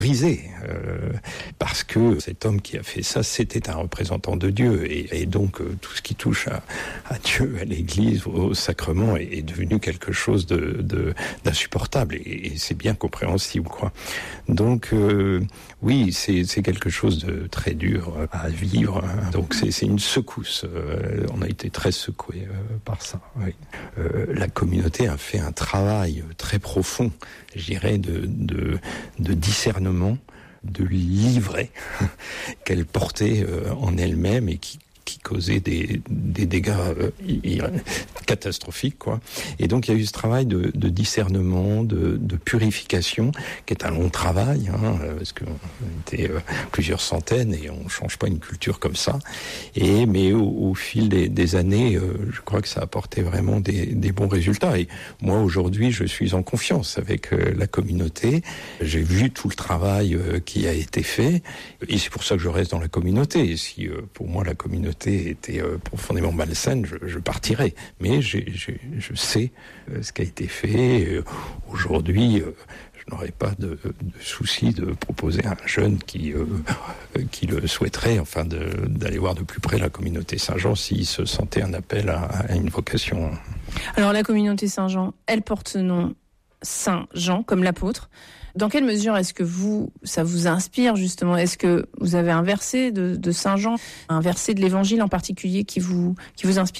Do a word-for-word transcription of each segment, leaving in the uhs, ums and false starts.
brisé, euh, parce que cet homme qui a fait ça, c'était un représentant de Dieu, et, et donc euh, tout ce qui touche à, à Dieu, à l'Église, au sacrement, est, est devenu quelque chose de, de d'insupportable, et, et c'est bien compréhensible, quoi. Donc euh, oui, c'est, c'est quelque chose de très dur à vivre, hein. Donc c'est, c'est une secousse. Euh, on a été très secoués euh, par ça. Oui. Euh, la communauté a fait un travail très profond, je dirais, de, de, de discernement, de livret qu'elle portait euh, en elle-même et qui qui causait des, des dégâts euh, catastrophiques, quoi. Et donc il y a eu ce travail de, de discernement, de, de purification, qui est un long travail, hein, parce qu'on était euh, plusieurs centaines et on change pas une culture comme ça. Et mais au, au fil des, des années, euh, je crois que ça a apporté vraiment des, des bons résultats. Et moi aujourd'hui, je suis en confiance avec euh, la communauté. J'ai vu tout le travail euh, qui a été fait, et c'est pour ça que je reste dans la communauté. Et si euh, pour moi la communauté était euh, profondément malsaine, je, je partirais. Mais j'ai, j'ai, je sais euh, ce qui a été fait. Euh, aujourd'hui, euh, je n'aurais pas de, de souci de proposer à un jeune qui, euh, qui le souhaiterait, enfin, de, d'aller voir de plus près la communauté Saint-Jean s'il se sentait un appel à, à une vocation. Alors la communauté Saint-Jean, elle porte ce nom Saint Jean, comme l'apôtre. Dans quelle mesure est-ce que vous, ça vous inspire justement ? Est-ce que vous avez un verset de, de Saint Jean, un verset de l'Évangile en particulier qui vous, qui vous inspire ?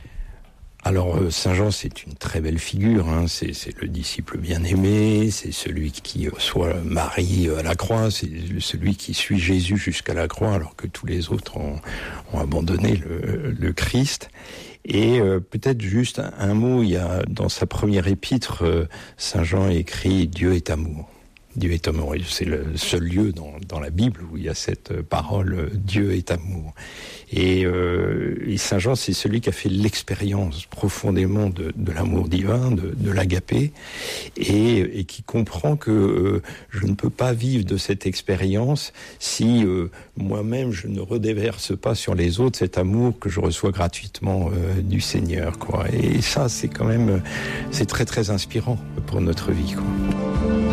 Alors Saint Jean, c'est une très belle figure, hein. c'est, c'est le disciple bien-aimé, c'est celui qui reçoit Marie à la croix, c'est celui qui suit Jésus jusqu'à la croix alors que tous les autres ont, ont abandonné le, le Christ. Et euh, peut-être juste un, un mot, il y a dans sa première épître, euh, Saint Jean écrit « Dieu est amour ». Dieu est amour. Et c'est le seul lieu dans, dans la Bible où il y a cette parole « Dieu est amour ». Et, euh, et Saint Jean, c'est celui qui a fait l'expérience profondément de, de l'amour divin, de, de l'agapé, et, et qui comprend que euh, je ne peux pas vivre de cette expérience si euh, moi-même je ne redéverse pas sur les autres cet amour que je reçois gratuitement euh, du Seigneur, quoi. Et ça, c'est quand même, c'est très très inspirant pour notre vie, quoi.